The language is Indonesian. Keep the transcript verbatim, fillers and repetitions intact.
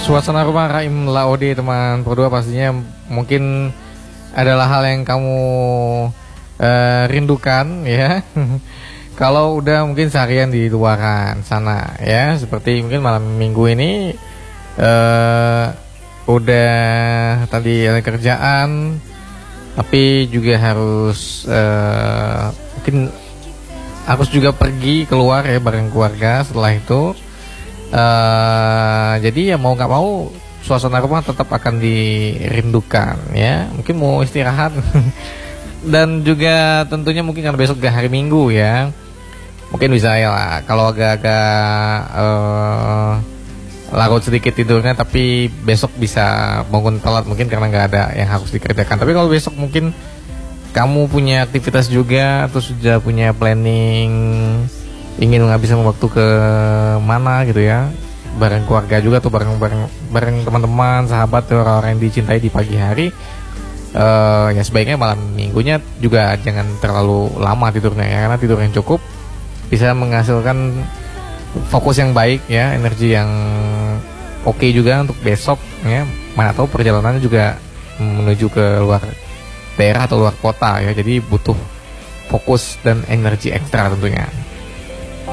Suasana rumah Raim Laode teman berdua pastinya mungkin adalah hal yang kamu uh, rindukan ya. Kalau udah mungkin seharian di luaran sana ya, seperti mungkin malam minggu ini uh, udah tadi ada kerjaan, tapi juga harus uh, mungkin harus juga pergi keluar ya bareng keluarga setelah itu. Uh, jadi ya mau nggak mau suasana rumah tetap akan dirindukan ya. Mungkin mau istirahat dan juga tentunya mungkin karena besok gak hari Minggu ya, mungkin bisa ya lah kalau agak-agak uh, larut sedikit tidurnya, tapi besok bisa bangun telat mungkin karena nggak ada yang harus dikerjakan. Tapi kalau besok mungkin kamu punya aktivitas juga atau sudah punya planning ingin menghabiskan waktu ke mana gitu ya, bareng keluarga juga atau bareng bareng bareng teman-teman, sahabat, orang-orang yang dicintai di pagi hari, uh, ya sebaiknya malam minggunya juga jangan terlalu lama tidurnya ya, karena tidur yang cukup bisa menghasilkan fokus yang baik ya, energi yang oke okay juga untuk besok ya. Mana tahu perjalanannya juga menuju ke luar daerah atau luar kota ya, jadi butuh fokus dan energi ekstra tentunya.